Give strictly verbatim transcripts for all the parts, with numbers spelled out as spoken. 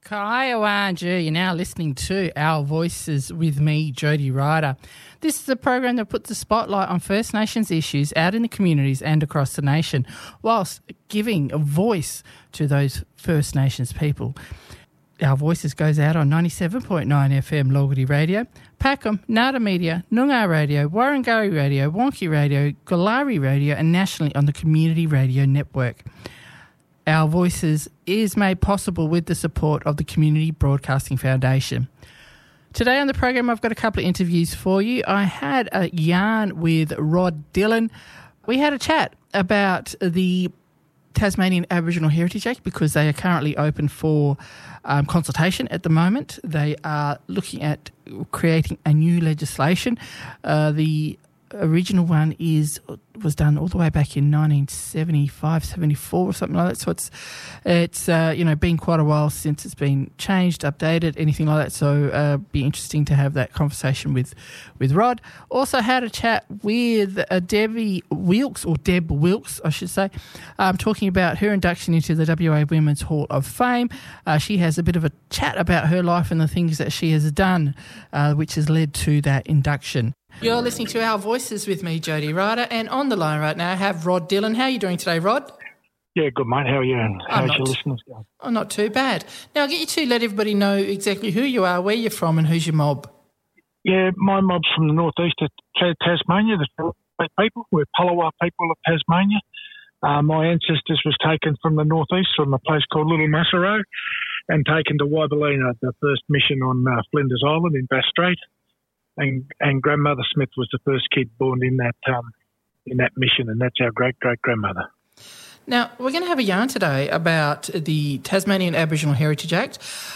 Kaiawanja, you're now listening to Our Voices with me, Jody Ryder. This is a program that puts the spotlight on First Nations issues out in the communities and across the nation, whilst giving a voice to those First Nations people. Our Voices goes out on ninety-seven point nine F M Logarty Radio, Packham, Nada Media, Noongar Radio, Warrangari Radio, Wonky Radio, Galari Radio, and nationally on the Community Radio Network. Our Voices is made possible with the support of the Community Broadcasting Foundation. Today on the program, I've got a couple of interviews for you. I had a yarn with Rod Dillon. We had a chat about the Tasmanian Aboriginal Heritage Act because they are currently open for um, consultation at the moment. They are looking at creating a new legislation. Uh, the original one is was done all the way back in nineteen seventy-five, seventy-four or something like that. So it's it's uh, you know been quite a while since it's been changed, updated, anything like that. So uh, be interesting to have that conversation with with Rod. Also had a chat with uh, Debbie Wilkes or Deb Wilkes, I should say, um, talking about her induction into the W A Women's Hall of Fame. Uh, she has a bit of a chat about her life and the things that she has done, uh, which has led to that induction. You're listening to Our Voices with me, Jody Ryder, and on the line right now I have Rod Dillon. How are you doing today, Rod? Yeah, good, mate. How are you? And how's your listeners going? Oh, not too bad. Now, I'll get you to let everybody know exactly who you are, where you're from, and who's your mob. Yeah, my mob's from the northeast of Tasmania, the people. We're Palawa people of Tasmania. Uh, my ancestors was taken from the northeast, from a place called Little Massaro, and taken to Waibalina, the first mission on uh, Flinders Island in Bass Strait. And, and Grandmother Smith was the first kid born in that um, in that mission, and that's our great-great-grandmother. Now, we're going to have a yarn today about the Tasmanian Aboriginal Heritage Act.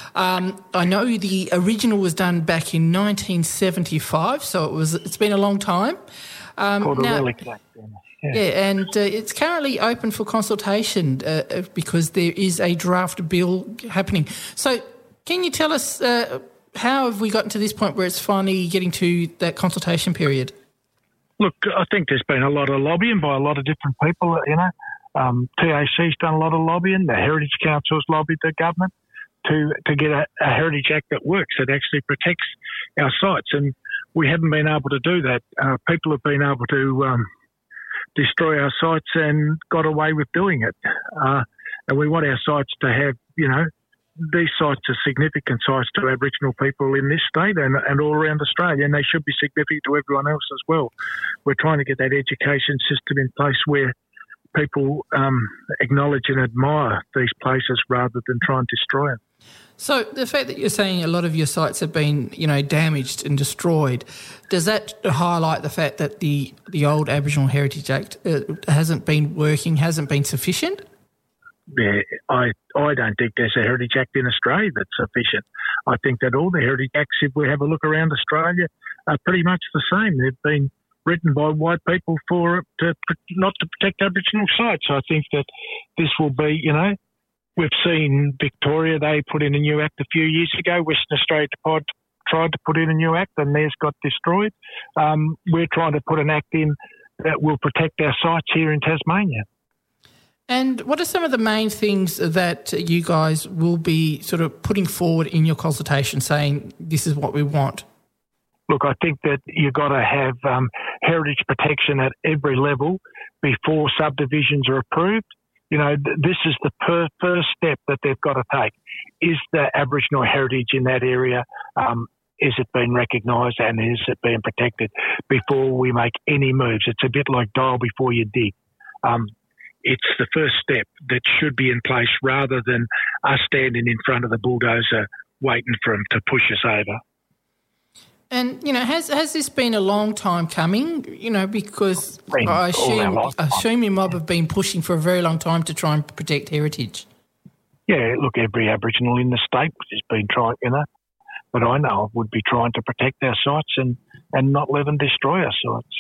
Um, I know the original was done back in nineteen seventy-five, so it was, it's been a long time. Um, Called now, a relic act. Yeah. yeah, and uh, it's currently open for consultation uh, because there is a draft bill happening. So can you tell us... Uh, how have we gotten to this point where it's finally getting to that consultation period? Look, I think there's been a lot of lobbying by a lot of different people, you know. Um, T A C's done a lot of lobbying. The Heritage Council's lobbied the government to, to get a, a Heritage Act that works, that actually protects our sites. And we haven't been able to do that. Uh, people have been able to um, destroy our sites and got away with doing it. Uh, and we want our sites to have, you know, these sites are significant sites to Aboriginal people in this state and, and all around Australia, and they should be significant to everyone else as well. We're trying to get that education system in place where people um, acknowledge and admire these places rather than try and destroy them. So the fact that you're saying a lot of your sites have been, you know, damaged and destroyed, does that highlight the fact that the, the old Aboriginal Heritage Act uh, hasn't been working, hasn't been sufficient? Yeah, I I don't think there's a Heritage Act in Australia that's sufficient. I think that all the Heritage Acts, if we have a look around Australia, are pretty much the same. They've been written by white people for to, not to protect Aboriginal sites. I think that this will be, you know, we've seen Victoria, they put in a new act a few years ago. Western Australia tried to put in a new act and theirs got destroyed. Um, we're trying to put an act in that will protect our sites here in Tasmania. And what are some of the main things that you guys will be sort of putting forward in your consultation saying this is what we want? Look, I think that you've got to have um, heritage protection at every level before subdivisions are approved. You know, th- this is the per- first step that they've got to take. Is the Aboriginal heritage in that area, um, is it being recognised and is it being protected before we make any moves? It's a bit like dial before you dig. Um, It's the first step that should be in place rather than us standing in front of the bulldozer waiting for them to push us over. And, you know, has has this been a long time coming? You know, because I assume, I assume your mob have been pushing for a very long time to try and protect heritage. Yeah, look, every Aboriginal in the state has been trying, you know, but I know would be trying to protect our sites and, and not let them destroy our sites.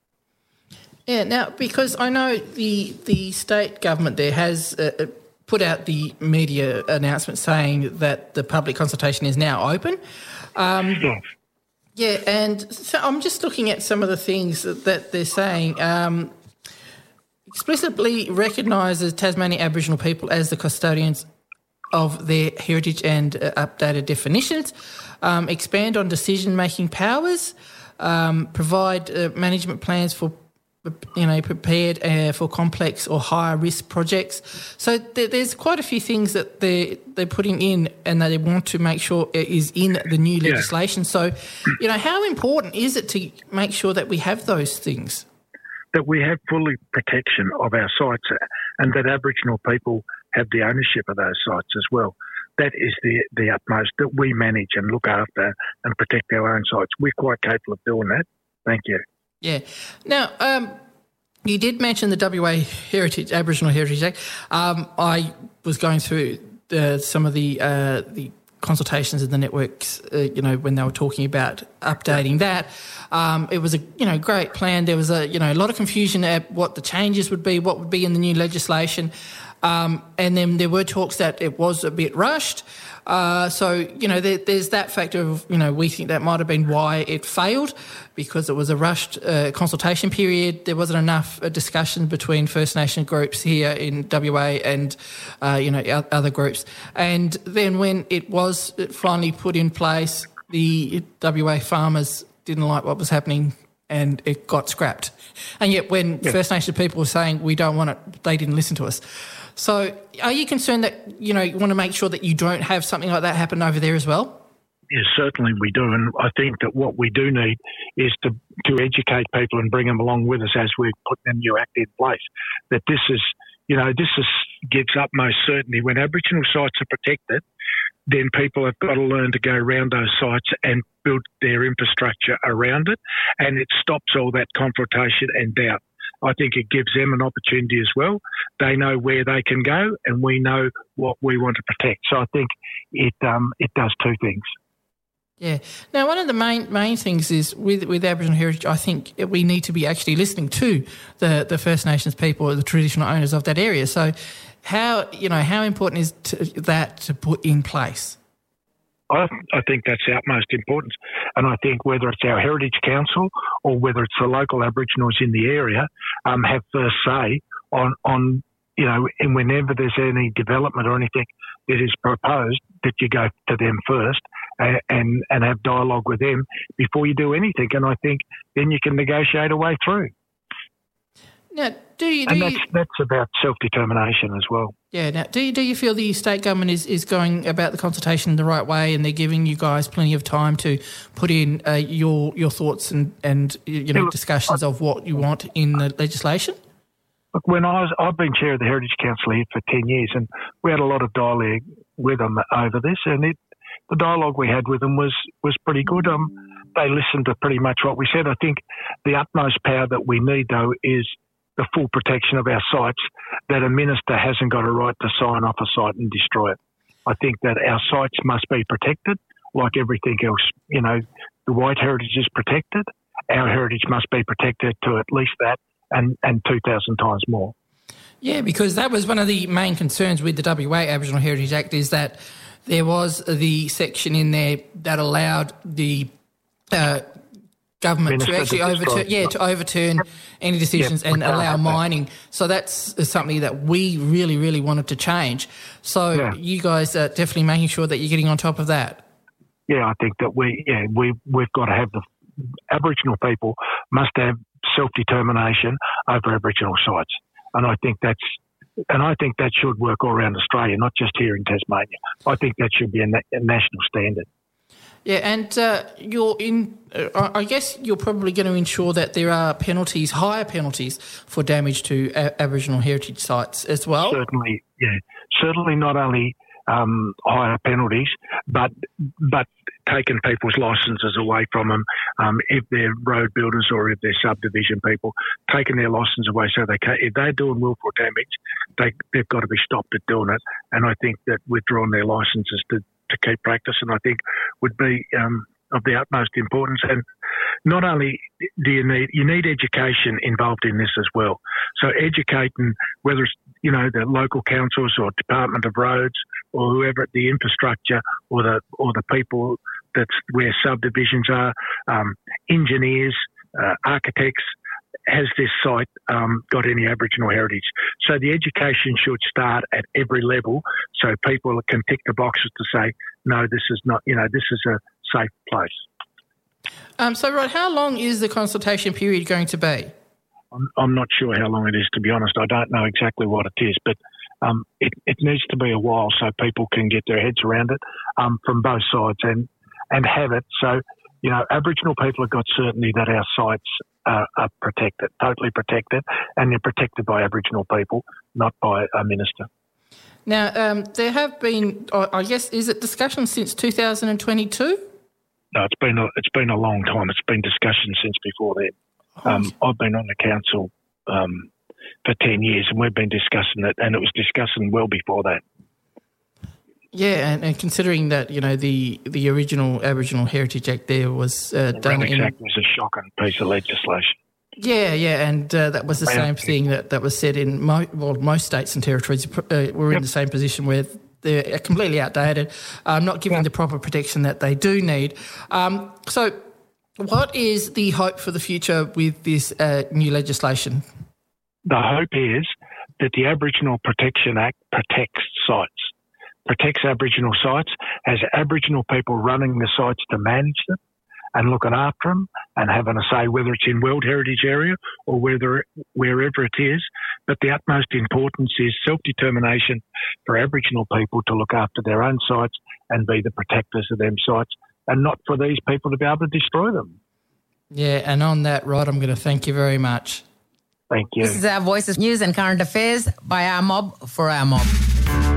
Yeah, now, because I know the the state government there has uh, put out the media announcement saying that the public consultation is now open. Um, yeah. yeah, and so I'm just looking at some of the things that, that they're saying. Um, explicitly recognises Tasmanian Aboriginal people as the custodians of their heritage and uh, updated definitions, um, expand on decision-making powers, um, provide uh, management plans for, you know, prepared uh, for complex or higher risk projects. So th- there's quite a few things that they they're putting in, and that they want to make sure it is in the new legislation. Yeah. So, you know, how important is it to make sure that we have those things? That we have fully protection of our sites, and that Aboriginal people have the ownership of those sites as well. That is the the utmost, that we manage and look after and protect our own sites. We're quite capable of doing that. Thank you. Yeah. Now, um, you did mention the W A Heritage, Aboriginal Heritage Act. Um, I was going through the, some of the uh, the consultations in the networks, uh, you know, when they were talking about updating that. Um, it was a, you know, great plan. There was a, you know, a lot of confusion at what the changes would be, what would be in the new legislation. Um, and then there were talks that it was a bit rushed. Uh, so, you know, there, there's that factor of, you know, we think that might have been why it failed, because it was a rushed uh, consultation period. There wasn't enough uh, discussion between First Nation groups here in W A and, uh, you know, other groups. And then when it was finally put in place, the W A farmers didn't like what was happening and it got scrapped. And yet when yeah. First Nation people were saying we don't want it, they didn't listen to us. So are you concerned that, you know, you want to make sure that you don't have something like that happen over there as well? Yes, certainly we do. And I think that what we do need is to, to educate people and bring them along with us as we put the new act in place. That this is, you know, this is gives utmost certainty. When Aboriginal sites are protected, then people have got to learn to go around those sites and build their infrastructure around it. And it stops all that confrontation and doubt. I think it gives them an opportunity as well. They know where they can go, and we know what we want to protect. So I think it um, it does two things. Yeah. Now, one of the main main things is with with Aboriginal heritage, I think we need to be actually listening to the, the First Nations people, the traditional owners of that area. So, how you know how important is to, that to put in place? I, I think that's the utmost importance. And I think whether it's our Heritage Council or whether it's the local Aboriginals in the area um, have first say on, on, you know, and whenever there's any development or anything that is proposed, that you go to them first and, and, and have dialogue with them before you do anything. And I think then you can negotiate a way through. Now, do you, do and that's, you, that's about self-determination as well. Yeah. Now, do you, do you feel the state government is, is going about the consultation the right way, and they're giving you guys plenty of time to put in uh, your your thoughts and, and you know, yeah, look, discussions I, of what you want in the legislation? Look, when I was, I've been chair of the Heritage Council here for ten years, and we had a lot of dialogue with them over this, and it, the dialogue we had with them was, was pretty good. Um, they listened to pretty much what we said. I think the utmost power that we need, though, is the full protection of our sites, that a minister hasn't got a right to sign off a site and destroy it. I think that our sites must be protected like everything else. You know, the white heritage is protected. Our heritage must be protected to at least that and, and two thousand times more. Yeah, because that was one of the main concerns with the W A Aboriginal Heritage Act, is that there was the section in there that allowed the uh, government Minister to actually to overturn, yeah, to overturn any decisions yep. and allow mining. So that's something that we really, really wanted to change. So yeah. you guys are definitely making sure that you're getting on top of that. Yeah, I think that we, yeah, we we've got to have the Aboriginal people must have self-determination over Aboriginal sites, and I think that's. And I think that should work all around Australia, not just here in Tasmania. I think that should be a, na- a national standard. Yeah, and uh, you're in. Uh, I guess you're probably going to ensure that there are penalties, higher penalties for damage to a- Aboriginal heritage sites as well. Certainly, yeah. Certainly, not only um, higher penalties, but but taking people's licences away from them um, if they're road builders or if they're subdivision people, taking their licence away so they can't. If they're doing willful damage, they they've got to be stopped at doing it. And I think that withdrawing their licences to to keep practice, and I think would be um, of the utmost importance. And not only do you need, you need education involved in this as well. So educating, whether it's, you know, the local councils or Department of Roads or whoever, the infrastructure or the or the people that's where subdivisions are, um, engineers, uh, architects, has this site um, got any Aboriginal heritage? So the education should start at every level so people can tick the boxes to say, no, this is not, you know, this is a safe place. Um, so, Rod, how long is the consultation period going to be? I'm, I'm not sure how long it is, to be honest. I don't know exactly what it is, but um, it, it needs to be a while so people can get their heads around it um, from both sides and, and have it. So, you know, Aboriginal people have got certainty that our sites are, are protected, totally protected, and they're protected by Aboriginal people, not by a minister. Now, um, there have been, I guess, is it discussion since two thousand twenty-two? No, it's been a, it's been a long time. It's been discussion since before then. Um, I've been on the council um, for ten years, and we've been discussing it, and it was discussing well before that. Yeah, and, and considering that, you know, the, the original Aboriginal Heritage Act there was uh, the done in... The Act was a shocking piece of legislation. Yeah, yeah, and uh, that was the same thing that, that was said in mo- well, most states and territories uh, were in yep. the same position where they're completely outdated, um, not giving yep. the proper protection that they do need. Um, so what is the hope for the future with this uh, new legislation? The hope is that the Aboriginal Protection Act protects sites, protects Aboriginal sites, has Aboriginal people running the sites to manage them and looking after them and having a say whether it's in World Heritage Area or whether wherever it is. But the utmost importance is self-determination for Aboriginal people to look after their own sites and be the protectors of them sites and not for these people to be able to destroy them. Yeah, and on that, Rod, I'm going to thank you very much. Thank you. This is our Voices News and Current Affairs by Our Mob for Our Mob.